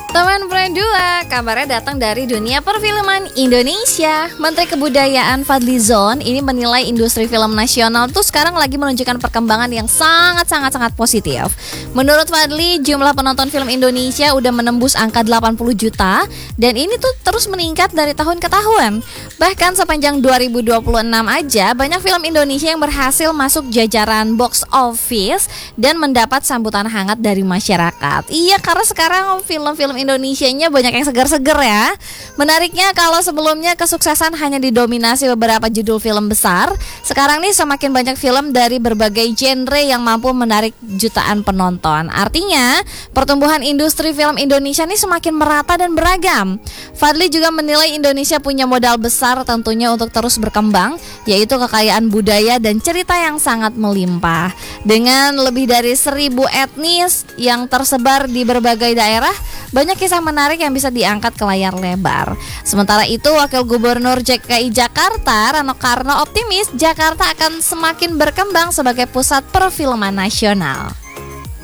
Teman Berdua, kabarnya datang dari dunia perfilman Indonesia. Menteri Kebudayaan Fadlizon ini menilai industri film nasional tuh sekarang lagi menunjukkan perkembangan yang sangat positif. Menurut Fadli, jumlah penonton film Indonesia udah menembus angka 80 juta dan ini tuh terus meningkat dari tahun ke tahun. Bahkan sepanjang 2026 aja banyak film Indonesia yang berhasil masuk jajaran box office dan mendapat sambutan hangat dari masyarakat. Iya, karena sekarang film-film Indonesianya banyak yang segar-segar ya. Menariknya kalau sebelumnya kesuksesan hanya didominasi beberapa judul film besar, sekarang nih semakin banyak film dari berbagai genre yang mampu menarik jutaan penonton. Artinya pertumbuhan industri film Indonesia nih semakin merata dan beragam. Fadli juga menilai Indonesia punya modal besar tentunya untuk terus berkembang, yaitu kekayaan budaya dan cerita yang sangat melimpah. Dengan lebih dari 1.000 etnis yang tersebar di berbagai daerah, banyak kisah menarik yang bisa diangkat ke layar lebar. Sementara itu, Wakil Gubernur DKI Jakarta, Rano Karno, optimis Jakarta akan semakin berkembang sebagai pusat perfilman nasional.